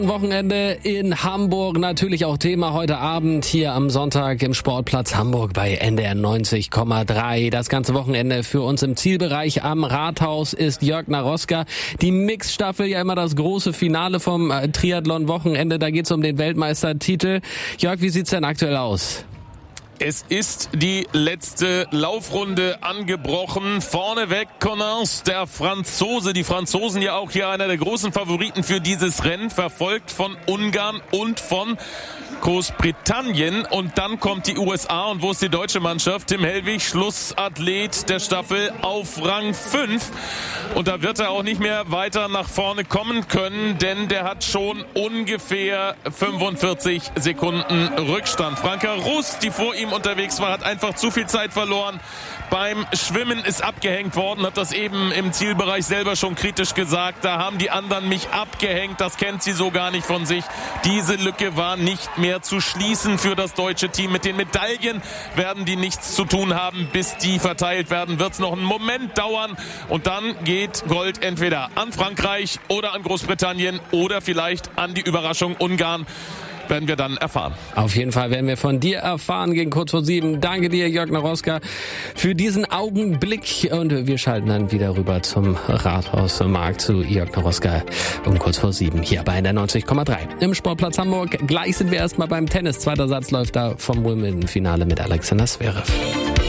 Wochenende in Hamburg, natürlich auch Thema heute Abend hier am Sonntag im Sportplatz Hamburg bei NDR 90,3. Das ganze Wochenende für uns im Zielbereich am Rathaus ist Jörg Naroska. Die Mixstaffel, ja immer das große Finale vom Triathlon-Wochenende, da geht's um den Weltmeistertitel. Jörg, wie sieht's denn aktuell aus? Es ist die letzte Laufrunde angebrochen. Vorneweg Connors, der Franzose. Die Franzosen ja auch hier einer der großen Favoriten für dieses Rennen, verfolgt von Ungarn und von Großbritannien. Und dann kommt die USA. Und wo ist die deutsche Mannschaft? Tim Hellwig, Schlussathlet der Staffel auf Rang 5. Und da wird er auch nicht mehr weiter nach vorne kommen können, denn der hat schon ungefähr 45 Sekunden Rückstand. Franka Rus, die vor ihm unterwegs war, hat einfach zu viel Zeit verloren. Beim Schwimmen ist abgehängt worden, hat das eben im Zielbereich selber schon kritisch gesagt. Da haben die anderen mich abgehängt, das kennt sie so gar nicht von sich. Diese Lücke war nicht mehr zu schließen für das deutsche Team. Mit den Medaillen werden die nichts zu tun haben, bis die verteilt werden. Wird es noch einen Moment dauern und dann geht Gold entweder an Frankreich oder an Großbritannien oder vielleicht an die Überraschung Ungarn. Werden wir dann erfahren. Auf jeden Fall werden wir von dir erfahren gegen kurz vor 7. Danke dir, Jörg Naroska, für diesen Augenblick. Und wir schalten dann wieder rüber zum Rathausmarkt zu Jörg Naroska um kurz vor 7 hier bei NDR 90,3 im Sportplatz Hamburg. Gleich sind wir erstmal beim Tennis. Zweiter Satz läuft da vom Wimbledon-Finale mit Alexander Zverev.